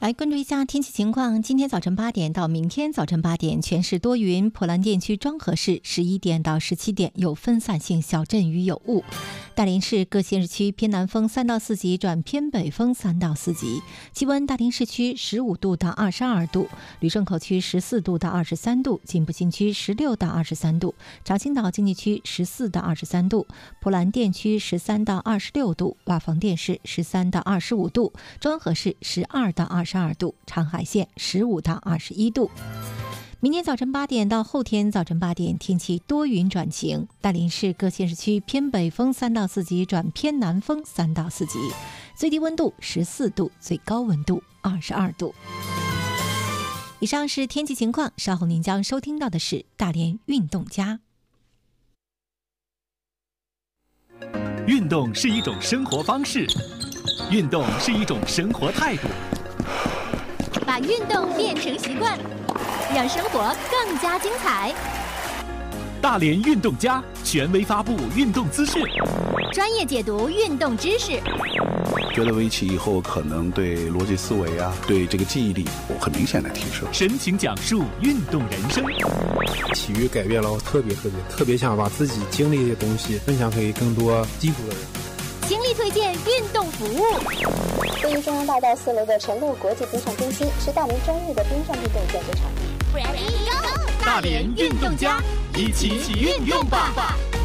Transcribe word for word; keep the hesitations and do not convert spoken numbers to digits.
来关注一下天气情况。今天早晨八点到明天早晨八点，全市多云，普兰店区庄河市十一点到十七点有分散性小阵雨有雾。大连市各县市区偏南风三到四级转偏北风三到四级，气温大连市区十五度到二十二度，旅顺口区十四度到二十三度，金浦新区十六到二十三度，长青岛经济区十四到二十三度，普兰店区十三到二十六度，瓦房店市十三到二十五度，庄河市十二到二十二度，长海县十五到二十一度。明天早晨八点到后天早晨八点，天气多云转晴，大连市各县市区偏北风三到四级转偏南风三到四级，最低温度十四度，最高温度二十二度。以上是天气情况，稍后您将收听到的是大连运动家。 运动是一种生活方式，运动是一种生活态度。 把运动变成习惯，让生活更加精彩。 大连运动家权威发布运动资讯， 专业解读运动知识。 学了围棋以后，可能对逻辑思维啊，对这个记忆力有很明显的提升。 深情讲述运动人生。 体育改变了我特别特别特别想把自己经历的东西分享给更多基础的人。 倾力推荐运动服务。 位于中央大道四楼的晨露国际冰上中心是大连专业的冰上运动健身场地。 Ready go！ 大连运动家，一起运用吧！